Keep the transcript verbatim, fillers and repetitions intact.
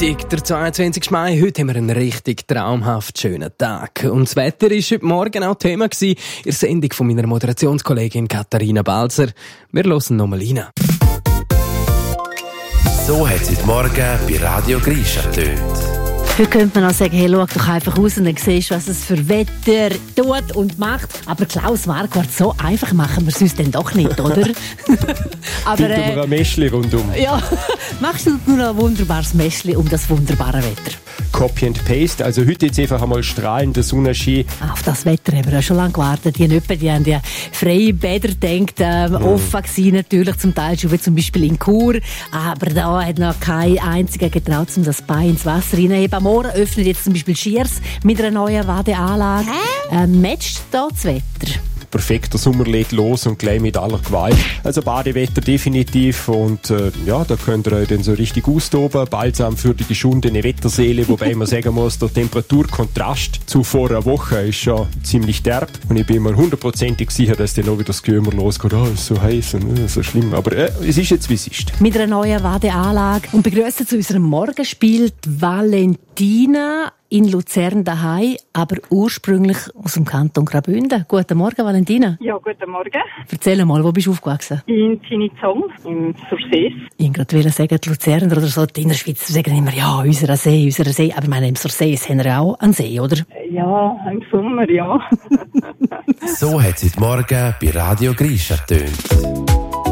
Freitag, der zweiundzwanzigsten Mai. Heute haben wir einen richtig traumhaft schönen Tag. Und das Wetter war heute Morgen auch Thema in der Sendung von meiner Moderationskollegin Katharina Balzer. Wir hören nochmal rein. So hat es heute Morgen bei Radio Grisha getönt. Heute könnte man auch sagen, hey, schau doch einfach raus und dann siehst du, was es für Wetter tut und macht. Aber Klaus Marquardt, so einfach machen wir es uns dann doch nicht, oder? Aber äh, ein Mäschli rundum. Ja, machst du nur ein wunderbares Mäschli um das wunderbare Wetter. Copy and Paste. Also heute jetzt einfach einmal strahlender Sonnenschein. Auf das Wetter haben wir ja schon lange gewartet. Die haben, die haben die freie Bäder gedacht, ähm, mm. offen gewesen natürlich, zum Teil schon wie zum Beispiel in Chur. Aber da hat noch kein einziger getraut, um das Bein ins Wasser hineinzuheben. Am Morgen öffnet jetzt zum Beispiel Schiers mit einer neuen Wadeanlage. Ähm, matcht da das Wetter? Perfekter Sommer legt los und gleich mit aller Gewalt. Also Badewetter definitiv und äh, ja, da könnt ihr euch dann so richtig austoben. Balsam für die geschundene Wetterseele, wobei man sagen muss, der Temperaturkontrast zu vor einer Woche ist schon ziemlich derb und ich bin mir hundertprozentig sicher, dass dann auch wieder das Gehömer losgeht. Oh, ist so heiß und äh, so schlimm. Aber äh, es ist jetzt, wie es ist. Mit einer neuen Wadeanlage und begrüßt zu unserem Morgenspiel die Valentina in Luzern daheim, aber ursprünglich aus dem Kanton Graubünden. Guten Morgen, Valentina. Ja, guten Morgen. Erzähl mal, wo bist du aufgewachsen? In Tinizong, im Sursees. Ich wollte gerade sagen, die Luzerner oder so, die Innerschweizer sagen immer, ja, unser See, unser See. Aber ich meine, im Sursees haben wir auch einen See, oder? Ja, im Sommer, ja. So hat es heute Morgen bei Radio Grisha getönt.